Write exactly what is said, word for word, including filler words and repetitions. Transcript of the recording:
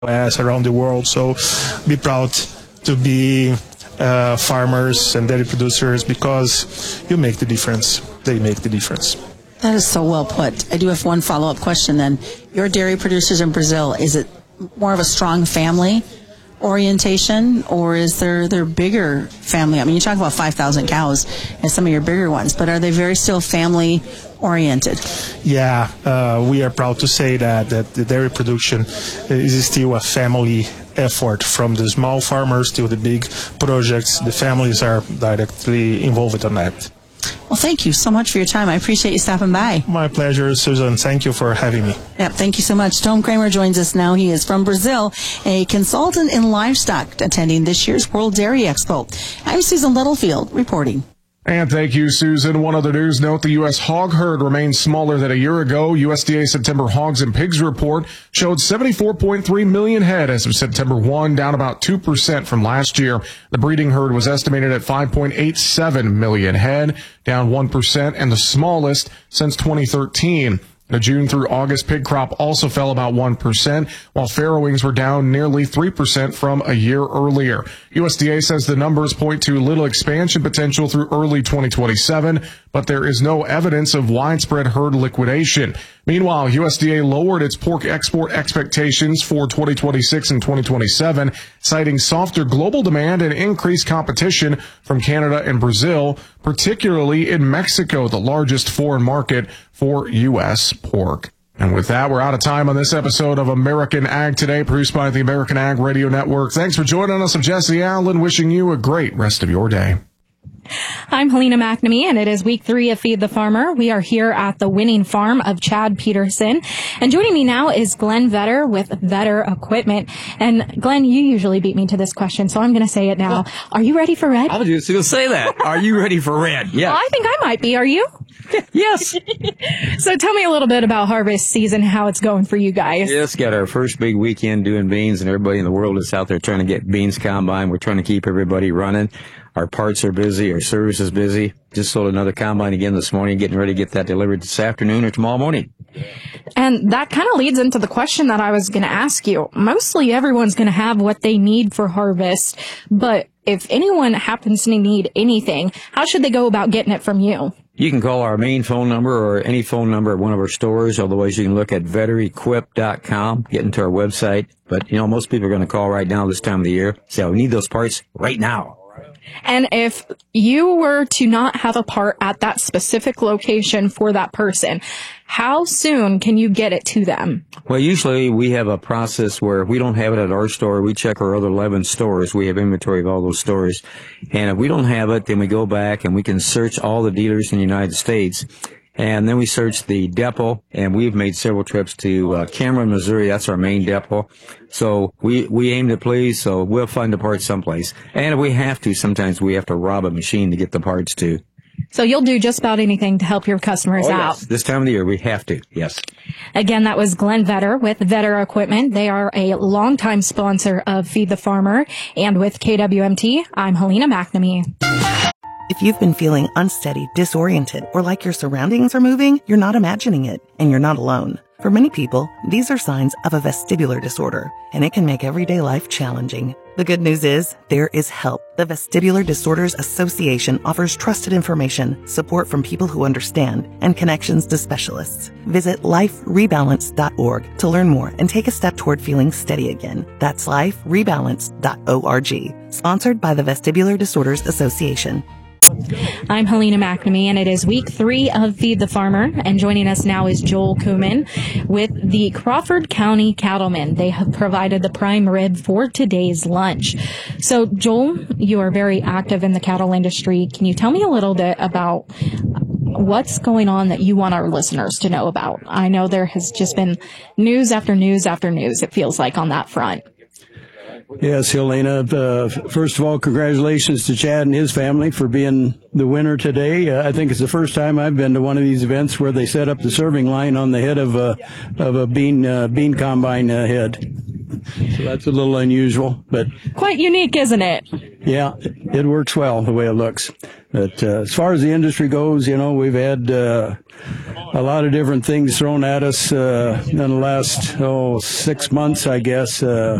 as around the world. So be proud to be uh, farmers and dairy producers because you make the difference. They make the difference. That is so well put. I do have one follow-up question then. Your dairy producers in Brazil, is it more of a strong family orientation, or is there their bigger family? I mean, you talk about five thousand cows and some of your bigger ones, but are they very still family oriented? Yeah, uh, we are proud to say that, that the dairy production is still a family effort, from the small farmers to the big projects. The families are directly involved on that. Well, thank you so much for your time. I appreciate you stopping by. My pleasure, Susan. Thank you for having me. Yep, thank you so much. Tom Kramer joins us now. He is from Brazil, a consultant in livestock attending this year's World Dairy Expo. I'm Susan Littlefield reporting. And thank you, Susan. One other news note, the U S hog herd remains smaller than a year ago. U S D A September hogs and pigs report showed seventy-four point three million head as of September first, down about two percent from last year. The breeding herd was estimated at five point eight seven million head, down one percent, and the smallest since twenty thirteen. The June through August pig crop also fell about one percent, while farrowings were down nearly three percent from a year earlier. U S D A says the numbers point to little expansion potential through early twenty twenty-seven, but there is no evidence of widespread herd liquidation. Meanwhile, U S D A lowered its pork export expectations for twenty twenty-six and twenty twenty-seven, citing softer global demand and increased competition from Canada and Brazil, particularly in Mexico, the largest foreign market for U S pork. And with that, we're out of time on this episode of American Ag Today, produced by the American Ag Radio Network. Thanks for joining us. I'm Jesse Allen, wishing you a great rest of your day. I'm Helena McNamee, and it is week three of Feed the Farmer. We are here at the winning farm of Chad Peterson. And joining me now is Glenn Vetter with Vetter Equipment. And Glenn, you usually beat me to this question, so I'm going to say it now. Well, are you ready for red? I was just going to say that. Are you ready for red? Yeah. Well, I think I might be. Are you? Yes. So tell me a little bit about harvest season, how it's going for you guys. Just got our first big weekend doing beans, and everybody in the world is out there trying to get beans combine. We're trying to keep everybody running. Our parts are busy. Our service is busy. Just sold another combine again this morning, getting ready to get that delivered this afternoon or tomorrow morning. And that kind of leads into the question that I was going to ask you. Mostly everyone's going to have what they need for harvest, but if anyone happens to need anything, how should they go about getting it from you? You can call our main phone number or any phone number at one of our stores. Otherwise, you can look at vetter equip dot com, get into our website. But, you know, most people are going to call right now this time of the year. Say, we need those parts right now. And if you were to not have a part at that specific location for that person, how soon can you get it to them? Well, usually we have a process where if we don't have it at our store, we check our other eleven stores. We have inventory of all those stores. And if we don't have it, then we go back and we can search all the dealers in the United States. And then we search the depot, and we've made several trips to uh, Cameron, Missouri. That's our main depot. So we, we aim to please, so we'll find the parts someplace. And if we have to, sometimes we have to rob a machine to get the parts to. So you'll do just about anything to help your customers oh, out. Yes. This time of the year, we have to, yes. Again, that was Glenn Vetter with Vetter Equipment. They are a longtime sponsor of Feed the Farmer. And with K W M T, I'm Helena McNamee. If you've been feeling unsteady, disoriented, or like your surroundings are moving, you're not imagining it, and you're not alone. For many people, these are signs of a vestibular disorder, and it can make everyday life challenging. The good news is, there is help. The Vestibular Disorders Association offers trusted information, support from people who understand, and connections to specialists. Visit life rebalance dot org to learn more and take a step toward feeling steady again. That's life rebalance dot org. Sponsored by the Vestibular Disorders Association. I'm Helena McNamee, and it is week three of Feed the Farmer. And joining us now is Joel Kuhlman with the Crawford County Cattlemen. They have provided the prime rib for today's lunch. So, Joel, you are very active in the cattle industry. Can you tell me a little bit about what's going on that you want our listeners to know about? I know there has just been news after news after news, it feels like, on that front. Yes, Helena. Uh, first of all, congratulations to Chad and his family for being the winner today. Uh, I think it's the first time I've been to one of these events where they set up the serving line on the head of a of a bean uh, bean combine uh, head. So that's a little unusual, but quite unique, isn't it? Yeah, it works well the way it looks. But uh, as far as the industry goes, you know, we've had uh, a lot of different things thrown at us uh, in the last oh six months, I guess. Uh,